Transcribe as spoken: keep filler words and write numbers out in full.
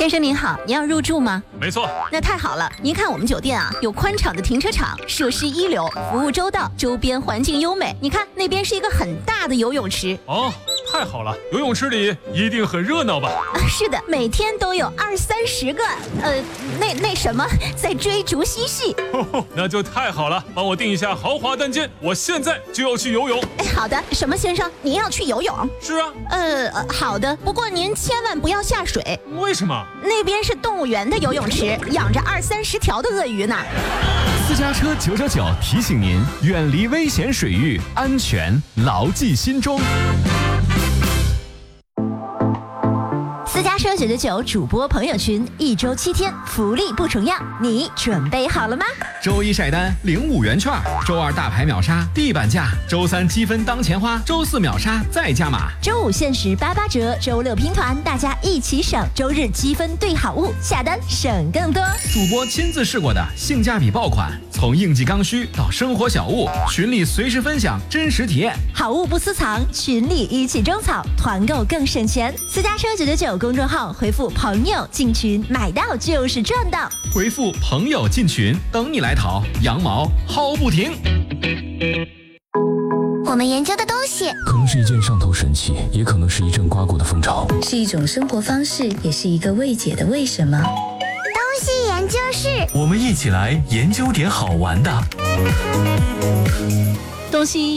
先生您好，您要入住吗？ 没错。 那太好了，您看我们酒店啊，有宽敞的停车场，设施一流，服务周到，周边环境优美。你看那边是一个很大的游泳池。 哦，太好了，游泳池里一定很热闹吧？ 啊，是的，每天都有二三十个，呃，那那什么，在追逐嬉戏。 呵呵，那就太好了，帮我订一下豪华单间，我现在就要去游泳。 哎，好的，什么先生，您要去游泳？ 是啊。 呃，好的，不过您千万不要下水。 为什么？ 那边是动物园的游泳池，养着二三十条的鳄鱼呢。 私家车九九九提醒您，远离危险水域，安全牢记心中。 私家车九九九主播朋友群，一周七天，福利不重样，你准备好了吗？ 周一晒单领五元券，周二大牌秒杀地板价，周三积分当钱花，周四秒杀再加码， 周五限时八八折，周六拼团，大家一起省，周日积分兑好物，下单省更多。 主播亲自试过的性价比爆款，从应季刚需到生活小物，群里随时分享真实体验， 好物不私藏，群里一起种草，团购更省钱。私家车九九九公众号回复朋友进群，买到就是赚到。 回复朋友进群，等你来淘，羊毛薅不停。 我们研究的东西可能是一件上头神器，也可能是一阵刮过的风潮， 是一种生活方式，也是一个未解的为什么。 东西研究室， 我们一起来研究点好玩的东西